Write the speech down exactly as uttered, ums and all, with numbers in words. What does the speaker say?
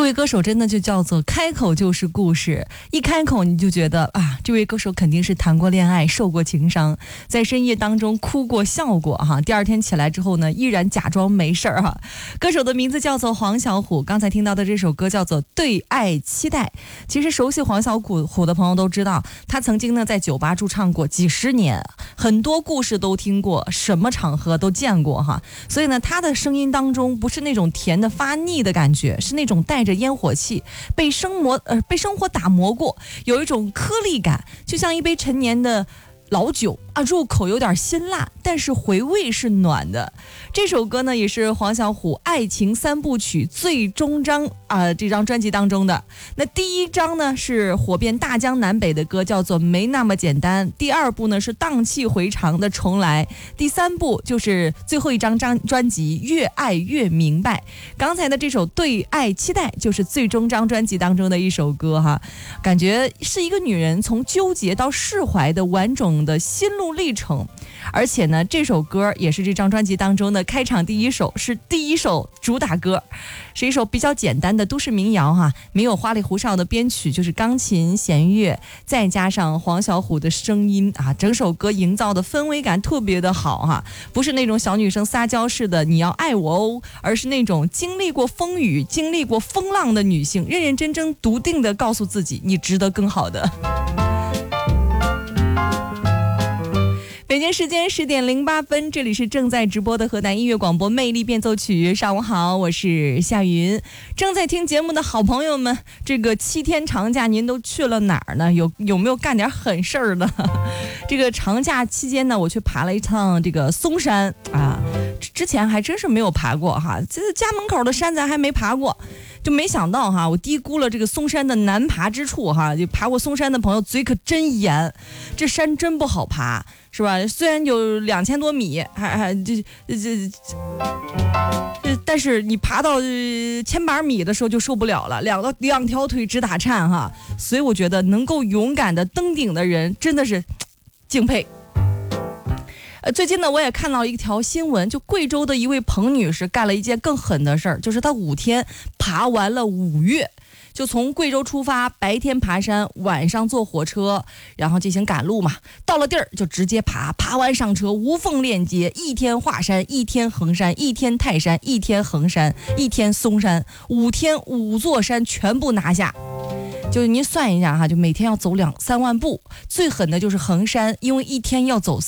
位歌手真的就叫做开口就是故事，一开口你就觉得啊，这位歌手肯定是谈过恋爱，受过情伤，在深夜当中哭过笑过哈，第二天起来之后呢，依然假装没事儿哈。歌手的名字叫做黄小琥，刚才听到的这首歌叫做《对爱期待》。其实熟悉黄小琥的朋友都知道，他曾经呢在酒吧驻唱过几十年，很多故事都听过，什么场合都见过哈。所以呢，他的声音当中不是那种甜的发腻的感觉，是那种带着烟火气，被生磨呃被生活打磨过，有一种颗粒感，就像一杯陈年的老酒啊，入口有点辛辣，但是回味是暖的。这首歌呢，也是黄小琥爱情三部曲最终章啊、呃、这张专辑当中的。那第一章呢是火遍大江南北的歌，叫做没那么简单。第二部呢是荡气回肠的重来。第三部就是最后一张张专辑越爱越明白。刚才的这首对爱期待就是最终章专辑当中的一首歌哈，感觉是一个女人从纠结到释怀的完整的心路历程。而且呢，这首歌也是这张专辑当中的开场第一首，是第一首主打歌，是一首比较简单的都市民谣哈，没有花里胡哨的编曲，就是钢琴弦乐再加上黄小琥的声音啊，整首歌营造的氛围感特别的好哈，不是那种小女生撒娇式的你要爱我哦，而是那种经历过风雨经历过风浪的女性，认认真真笃定的告诉自己你值得更好的。北京时间十点零八分，这里是正在直播的河南音乐广播魅力变奏曲。上午好，我是夏云。正在听节目的好朋友们，这个七天长假您都去了哪儿呢？有有没有干点狠事儿呢？这个长假期间呢，我去爬了一趟这个嵩山啊，之前还真是没有爬过哈，这家门口的山咱还没爬过。就没想到哈，我低估了这个嵩山的难爬之处哈。就爬过嵩山的朋友嘴可真严，这山真不好爬，是吧？虽然有两千多米，还还这这这，但是你爬到千把米的时候就受不了了，两个两条腿直打颤哈。所以我觉得能够勇敢的登顶的人真的是敬佩。呃，最近呢，我也看到一条新闻，就贵州的一位彭女士干了一件更狠的事儿，就是她五天爬完了五岳，就从贵州出发，白天爬山，晚上坐火车，然后进行赶路嘛，到了地儿就直接爬，爬完上车无缝链接，一天华山，一天衡山，一天泰山，一天衡山，一天嵩山，五天五座山全部拿下。就您算一下哈，就每天要走两三万步，最狠的就是衡山，因为一天要走